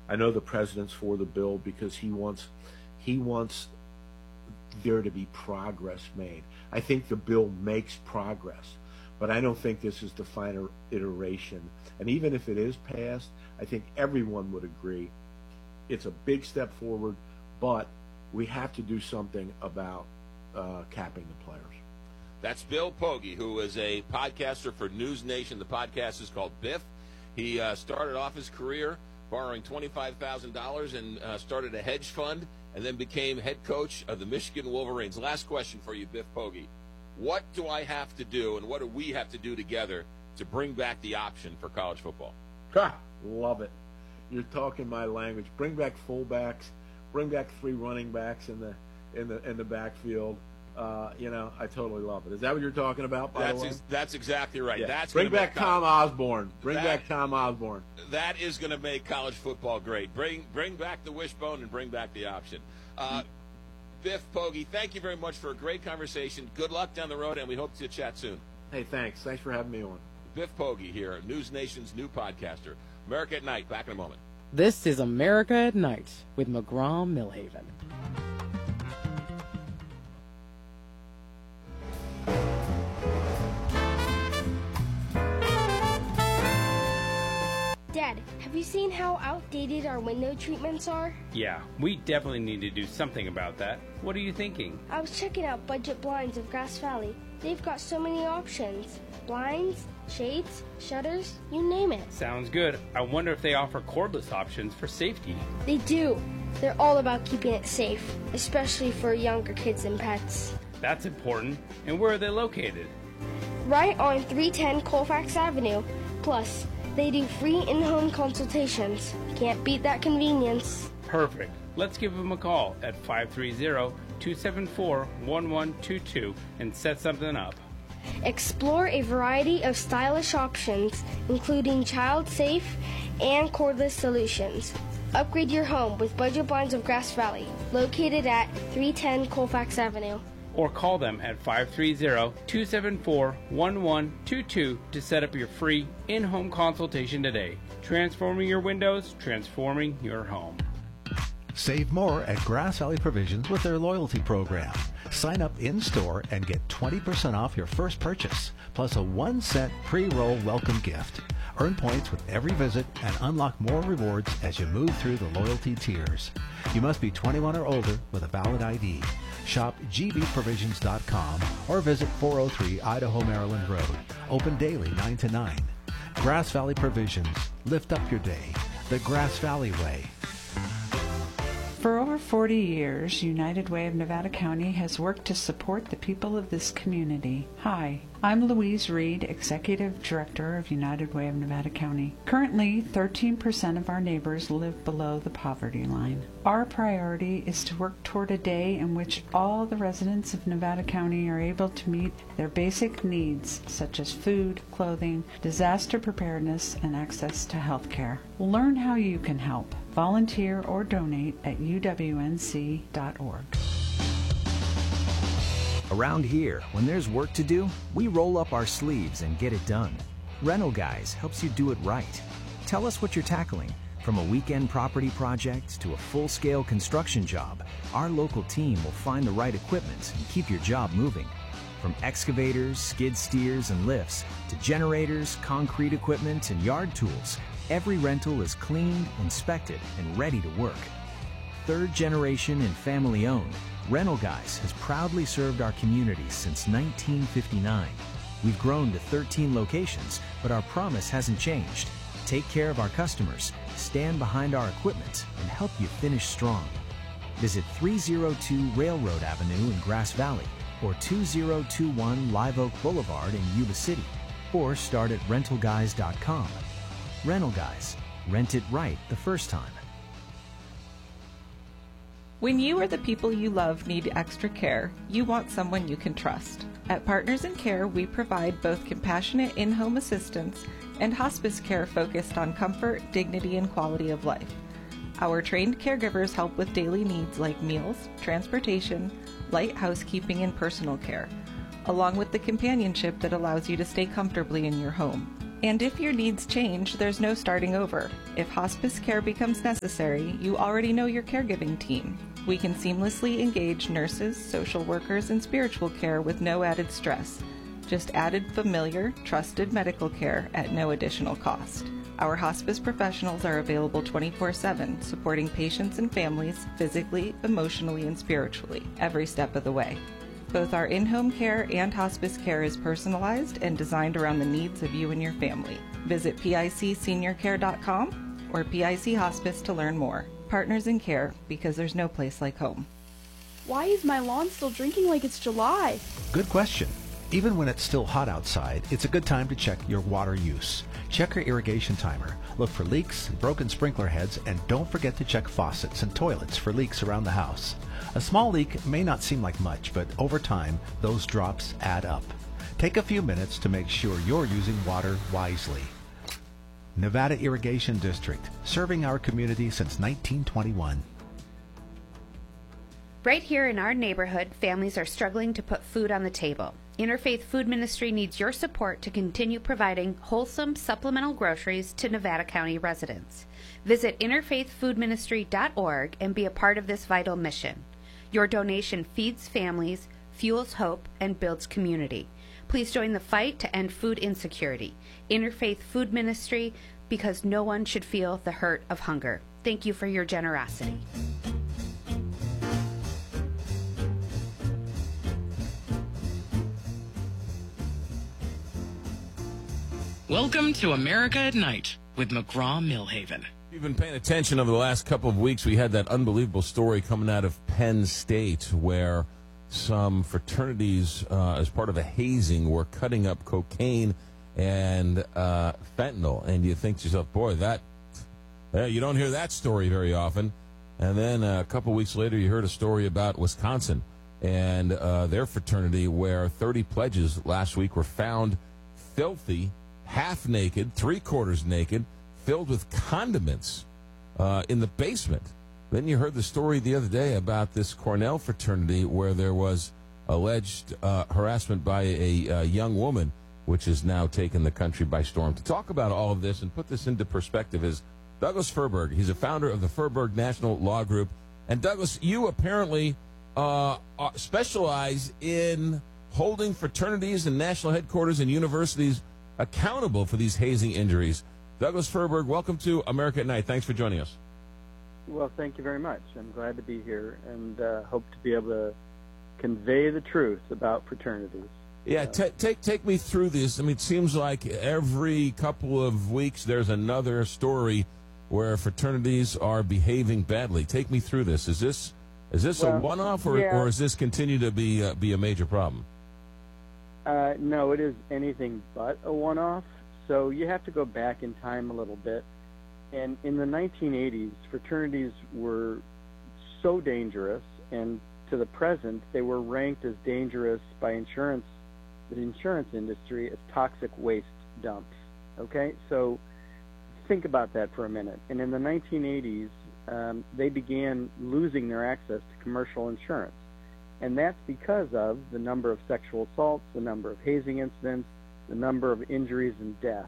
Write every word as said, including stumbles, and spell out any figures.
I know the president's for the bill because he wants he wants there to be progress made. I think the bill makes progress, but I don't think this is the final iteration. And even if it is passed, I think everyone would agree it's a big step forward, but we have to do something about uh, capping the players. That's Bill Poggi, who is a podcaster for News Nation. The podcast is called Biff. He uh, started off his career borrowing twenty-five thousand dollars and uh, started a hedge fund and then became head coach of the Michigan Wolverines. Last question for you, Biff Poggi. What do I have to do and what do we have to do together to bring back the option for college football? Ha! Love it. You're talking my language. Bring back fullbacks. Bring back three running backs in the in the in the backfield. Uh, you know, I totally love it. Is that what you're talking about, by that's the way? Ex- that's exactly right. Yeah. That's Bring back Tom college- Osborne. Bring that, back Tom Osborne. That is going to make college football great. Bring bring back the wishbone and bring back the option. Uh, Biff Poggi, thank you very much for a great conversation. Good luck down the road, and we hope to chat soon. Hey, thanks. Thanks for having me on. Biff Poggi here, News Nation's new podcaster. America at Night, back in a moment. This is America at Night with McGraw-Millhaven. Dad, have you seen how outdated our window treatments are? Yeah, we definitely need to do something about that. What are you thinking? I was checking out Budget Blinds of Grass Valley. They've got so many options. Blinds, shades, shutters, you name it. Sounds good. I wonder if they offer cordless options for safety. They do. They're all about keeping it safe, especially for younger kids and pets. That's important. And where are they located? Right on three ten Colfax Avenue. Plus, they do free in-home consultations. Can't beat that convenience. Perfect. Let's give them a call at five three zero, two seven four, one one two two and set something up. Explore a variety of stylish options, including child-safe and cordless solutions. Upgrade your home with Budget Blinds of Grass Valley, located at three ten Colfax Avenue. Or call them at five three zero, two seven four, one one two two to set up your free in-home consultation today. Transforming your windows, transforming your home. Save more at Grass Valley Provisions with their loyalty program. Sign up in-store and get twenty percent off your first purchase, plus a one cent pre-roll welcome gift. Earn points with every visit and unlock more rewards as you move through the loyalty tiers. You must be twenty-one or older with a valid I D. Shop G V provisions dot com or visit four oh three Idaho, Maryland Road. Open daily nine to nine. Grass Valley Provisions. Lift up your day. The Grass Valley way. For over forty years, United Way of Nevada County has worked to support the people of this community. Hi, I'm Louise Reed, Executive Director of United Way of Nevada County. Currently, thirteen percent of our neighbors live below the poverty line. Our priority is to work toward a day in which all the residents of Nevada County are able to meet their basic needs, such as food, clothing, disaster preparedness, and access to health care. Learn how you can help. Volunteer or donate at U W N C dot org. Around here, when there's work to do, we roll up our sleeves and get it done. Rental Guys helps you do it right. Tell us what you're tackling. From a weekend property project to a full-scale construction job, our local team will find the right equipment and keep your job moving. From excavators, skid steers, and lifts to generators, concrete equipment, and yard tools, every rental is cleaned, inspected, and ready to work. Third generation and family owned, Rental Guys has proudly served our community since nineteen fifty-nine. We've grown to thirteen locations, but our promise hasn't changed. Take care of our customers, stand behind our equipment, and help you finish strong. Visit three oh two Railroad Avenue in Grass Valley or two oh two one Live Oak Boulevard in Yuba City, or start at rental guys dot com. Rental Guys. Rent it right the first time. When you or the people you love need extra care, you want someone you can trust. At Partners in Care, we provide both compassionate in-home assistance and hospice care focused on comfort, dignity, and quality of life. Our trained caregivers help with daily needs like meals, transportation, light housekeeping, and personal care, along with the companionship that allows you to stay comfortably in your home. And if your needs change, there's no starting over. If hospice care becomes necessary, you already know your caregiving team. We can seamlessly engage nurses, social workers, and spiritual care with no added stress. Just added familiar, trusted medical care at no additional cost. Our hospice professionals are available twenty-four seven, supporting patients and families physically, emotionally, and spiritually, every step of the way. Both our in-home care and hospice care is personalized and designed around the needs of you and your family. Visit pic senior care dot com or P I C Hospice to learn more. Partners in care, because there's no place like home. Why is my lawn still drinking like it's July? Good question. Even when it's still hot outside, it's a good time to check your water use. Check your irrigation timer. Look for leaks, broken sprinkler heads, and don't forget to check faucets and toilets for leaks around the house. A small leak may not seem like much, but over time, those drops add up. Take a few minutes to make sure you're using water wisely. Nevada Irrigation District, serving our community since nineteen twenty-one. Right here in our neighborhood, families are struggling to put food on the table. Interfaith Food Ministry needs your support to continue providing wholesome supplemental groceries to Nevada County residents. Visit interfaith food ministry dot org and be a part of this vital mission. Your donation feeds families, fuels hope, and builds community. Please join the fight to end food insecurity. Interfaith Food Ministry, because no one should feel the hurt of hunger. Thank you for your generosity. Welcome to America at Night with McGraw-Millhaven. If you've been paying attention over the last couple of weeks, we had that unbelievable story coming out of Penn State where some fraternities, uh, as part of a hazing, were cutting up cocaine and uh, fentanyl. And you think to yourself, boy, that uh, you don't hear that story very often. And then uh, a couple weeks later, you heard a story about Wisconsin and uh, their fraternity where thirty pledges last week were found filthy, half naked, three quarters naked, filled with condiments uh, in the basement. Then you heard the story the other day about this Cornell fraternity where there was alleged uh, harassment by a, a young woman, which has now taken the country by storm. To talk about all of this and put this into perspective is Douglas Furberg. He's a founder of the Furberg National Law Group. And Douglas, you apparently uh, specialize in holding fraternities and national headquarters and universities accountable for these hazing injuries. Douglas Furberg, welcome to America at Night. Thanks for joining us. Well, thank you very much. I'm glad to be here and uh, hope to be able to convey the truth about fraternities. Yeah, t- take take me through this. I mean, it seems like every couple of weeks there's another story where fraternities are behaving badly. Take me through this. Is this is this well, a one-off, or, yeah. or does this continue to be uh, be a major problem? Uh, no, it is anything but a one-off. So you have to go back in time a little bit. And in the nineteen eighties, fraternities were so dangerous, and to the present, they were ranked as dangerous by insurance, the insurance industry, as toxic waste dumps. Okay, so think about that for a minute. And in the nineteen eighties, um, they began losing their access to commercial insurance. And that's because of the number of sexual assaults, the number of hazing incidents, the number of injuries and deaths.